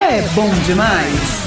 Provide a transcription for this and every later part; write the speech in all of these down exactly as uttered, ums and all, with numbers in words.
é bom demais.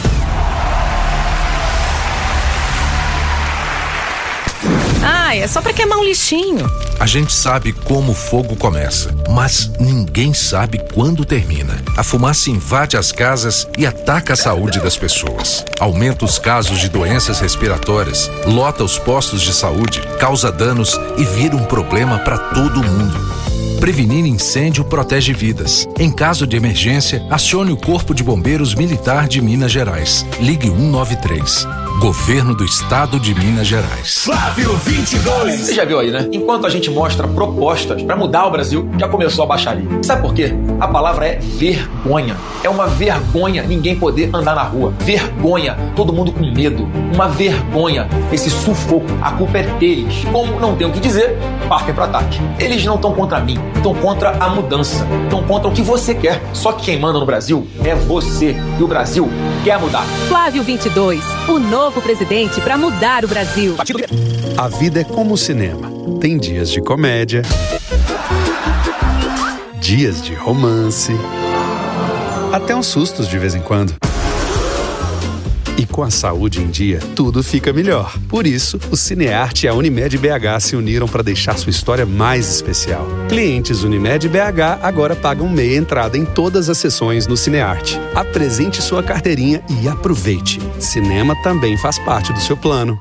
Ah, é só pra queimar um lixinho. A gente sabe como o fogo começa, mas ninguém sabe quando termina. A fumaça invade as casas e ataca a saúde das pessoas. Aumenta os casos de doenças respiratórias, lota os postos de saúde, causa danos e vira um problema para todo mundo. Prevenir incêndio protege vidas. Em caso de emergência, acione o Corpo de Bombeiros Militar de Minas Gerais. Ligue um nove três. Governo do Estado de Minas Gerais. Flávio vinte e dois. Você já viu aí, né? Enquanto a gente mostra propostas para mudar o Brasil, já começou a baixaria. Sabe por quê? A palavra é vergonha. É uma vergonha ninguém poder andar na rua. Vergonha. Todo mundo com medo. Uma vergonha. Esse sufoco. A culpa é deles. Como não tem o que dizer, partem para ataque. Eles não estão contra mim. Estão contra a mudança. Estão contra o que você quer. Só que quem manda no Brasil é você. E o Brasil quer mudar. Flávio vinte e dois. O novo presidente para mudar o Brasil. A vida é como o cinema. Tem dias de comédia, dias de romance, até uns sustos de vez em quando. E com a saúde em dia, tudo fica melhor. Por isso, o Cinearte e a Unimed B H se uniram para deixar sua história mais especial. Clientes Unimed B H agora pagam meia entrada em todas as sessões no Cinearte. Apresente sua carteirinha e aproveite. Cinema também faz parte do seu plano.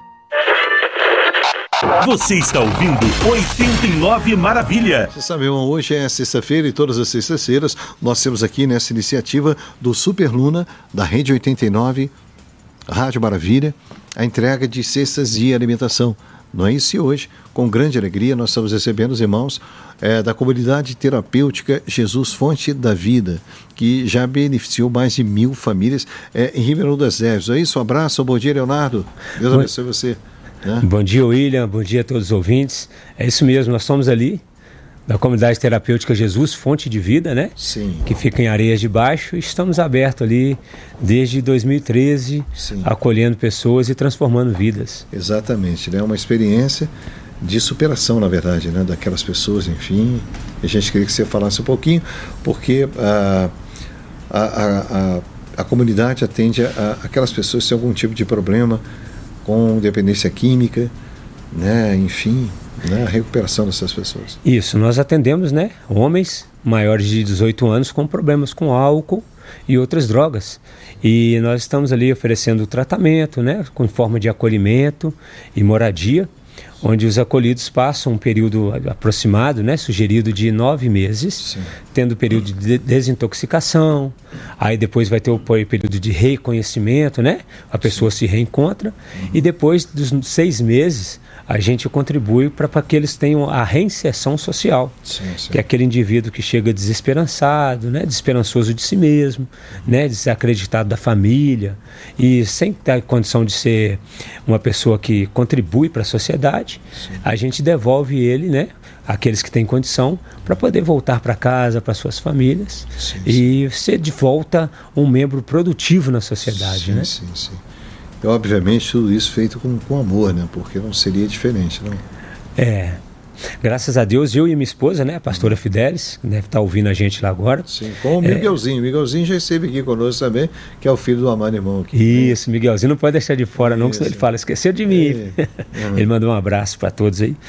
Você está ouvindo oitenta e nove Maravilha. Você sabe, irmão, hoje é sexta-feira e todas as sextas-feiras nós temos aqui nessa iniciativa do Super Luna, da Rede oitenta e nove, Rádio Maravilha, a entrega de cestas de alimentação. Não é isso? E hoje, com grande alegria, nós estamos recebendo os irmãos é, da comunidade terapêutica Jesus Fonte da Vida, que já beneficiou mais de mil famílias é, em Ribeirão das Neves. É isso? Um abraço, bom dia, Leonardo. Deus abençoe você. Né? Bom dia, William. Bom dia a todos os ouvintes. É isso mesmo, nós somos ali da comunidade terapêutica Jesus Fonte de Vida, né? Sim. Que fica em Areias de Baixo. Estamos abertos ali desde dois mil e treze, Sim. acolhendo pessoas e transformando vidas. Exatamente, né? Uma experiência de superação, na verdade, né? Daquelas pessoas, enfim. A gente queria que você falasse um pouquinho, porque a, a, a, a, a comunidade atende a, a aquelas pessoas que têm algum tipo de problema com dependência química, né? Enfim, né? A recuperação dessas pessoas. Isso, nós atendemos, né, homens maiores de dezoito anos com problemas com álcool e outras drogas. E nós estamos ali oferecendo tratamento, né, com forma de acolhimento e moradia, onde os acolhidos passam um período aproximado, né, sugerido de nove meses, Sim. tendo período de desintoxicação, aí depois vai ter o período de reconhecimento, né, a pessoa Sim. se reencontra, uhum. e depois dos seis meses a gente contribui para que eles tenham a reinserção social, sim, sim. que é aquele indivíduo que chega desesperançado, né, desesperançoso de si mesmo, né, desacreditado da família e sem ter condição de ser uma pessoa que contribui para a sociedade, sim. a gente devolve ele, né, aqueles que têm condição, para poder voltar para casa, para suas famílias, sim, e sim. ser de volta um membro produtivo na sociedade. Sim, né? sim, sim. E, obviamente, tudo isso feito com, com amor, né? Porque não seria diferente, não? É. Graças a Deus, eu e minha esposa, né, a pastora Fidelis, que deve estar ouvindo a gente lá agora. Sim, com o Miguelzinho. O é... Miguelzinho já esteve aqui conosco também, que é o filho do amado irmão aqui. Isso, Miguelzinho não pode deixar de fora, não, porque ele fala, esqueceu de mim. É. Ele mandou um abraço para todos aí.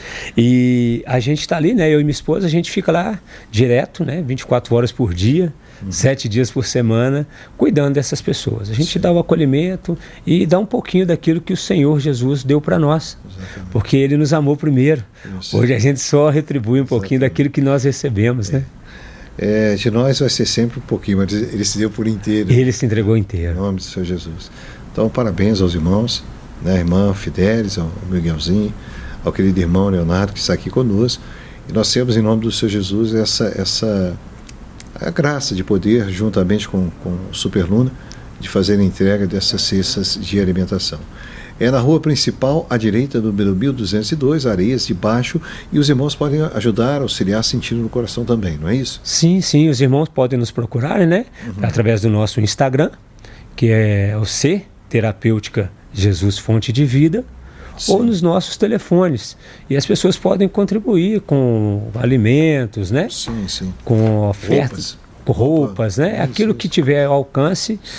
E a gente está ali, né, eu e minha esposa, a gente fica lá direto, né, vinte e quatro horas por dia, uhum. sete dias por semana, cuidando dessas pessoas. A gente Sim. dá o acolhimento e dá um pouquinho daquilo que o Senhor Jesus deu para nós. Exatamente. Porque Ele nos amou primeiro. Isso. Hoje a gente só retribui um pouquinho Exatamente. daquilo que nós recebemos, é. né? É, de nós vai ser sempre um pouquinho, mas Ele se deu por inteiro. Ele se entregou inteiro. Em nome do Senhor Jesus. Então, parabéns aos irmãos, né, a irmã Fidelis, ao Miguelzinho, ao querido irmão Leonardo, que está aqui conosco. E nós temos, em nome do Senhor Jesus, essa, essa a graça de poder, juntamente com, com o Super Luna, de fazer a entrega dessas cestas de alimentação. É na rua principal, à direita do mil duzentos e dois, Areias de Baixo, e os irmãos podem ajudar, auxiliar, sentindo no coração também, não é isso? Sim, sim, os irmãos podem nos procurar, né? Uhum. Através do nosso Instagram, que é o C, Terapêutica Jesus Fonte de Vida, Sim. ou nos nossos telefones. E as pessoas podem contribuir com alimentos, né? Sim, sim. Com ofertas. Roupas. Com roupas, né? Isso, Aquilo isso. que tiver ao alcance,